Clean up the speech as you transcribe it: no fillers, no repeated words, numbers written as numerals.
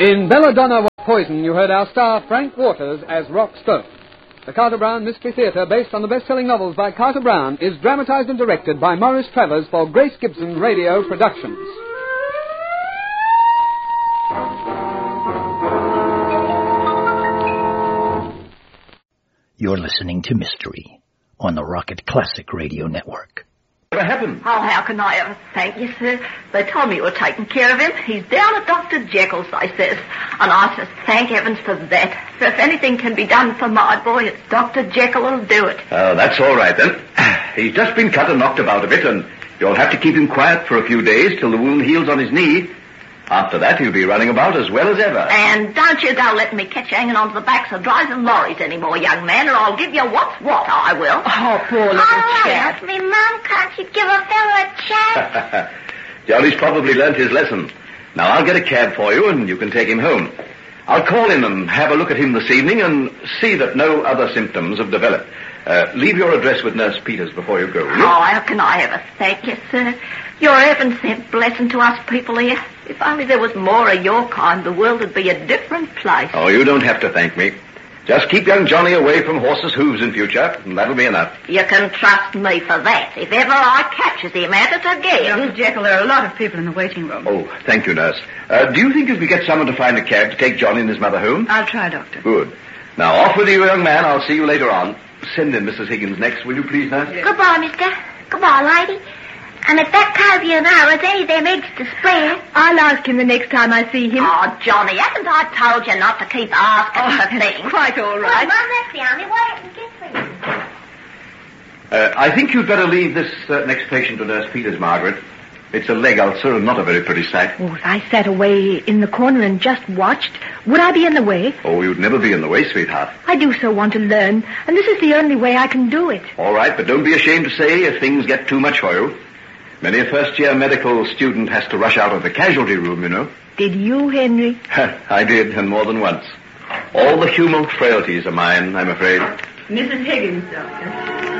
In Belladonna Was Poison, you heard our star Frank Waters as Rock Stoke. The Carter Brown Mystery Theatre, based on the best-selling novels by Carter Brown, is dramatized and directed by Maurice Travers for Grace Gibson Radio Productions. You're listening to Mystery on the Rocket Classic Radio Network. What happened? Oh, how can I ever thank you, sir? They told me you were taking care of him. He's down at Dr. Jekyll's, they says. And I just thank heavens for that. For if anything can be done for my boy, it's Dr. Jekyll who'll do it. Oh, that's all right, then. He's just been cut and knocked about a bit, and you'll have to keep him quiet for a few days till the wound heals on his knee. After that, he'll be running about as well as ever. And don't you go letting me catch you hanging onto the backs of drivers and lorries anymore, young man, or I'll give you what's what, I will. Oh, poor little chap. Me, Mum, can't you give a fellow a chance? Johnny's probably learnt his lesson. Now, I'll get a cab for you, and you can take him home. I'll call in and have a look at him this evening and see that no other symptoms have developed. Leave your address with Nurse Peters before you go, will you? Oh, how can I ever thank you, sir? You're a heaven-sent blessing to us people here. If only there was more of your kind, the world would be a different place. Oh, you don't have to thank me. Just keep young Johnny away from horses' hooves in future, and that'll be enough. You can trust me for that. If ever I catches him at it again. Dr. Jekyll, there are a lot of people in the waiting room. Oh, thank you, Nurse. Do you think you could get someone to find a cab to take Johnny and his mother home? I'll try, Doctor. Good. Now, off with you, young man. I'll see you later on. Send in Mrs. Higgins next, will you please, Nurse? Yes. Goodbye, mister. Goodbye, lady. And if that cove you know has any of them eggs to spare... I'll ask him the next time I see him. Oh, Johnny, haven't I told you not to keep asking for things? Quite all Well, right. Mum, that's the only way I can get for you. I think you'd better leave this next patient to Nurse Peters, Margaret. It's a leg ulcer and not a very pretty sight. Oh, if I sat away in the corner and just watched, would I be in the way? Oh, you'd never be in the way, sweetheart. I do so want to learn, and this is the only way I can do it. All right, but don't be ashamed to say if things get too much for you. Many a first-year medical student has to rush out of the casualty room, you know. Did you, Henry? I did, and more than once. All the human frailties are mine, I'm afraid. Mrs. Higgins, Doctor.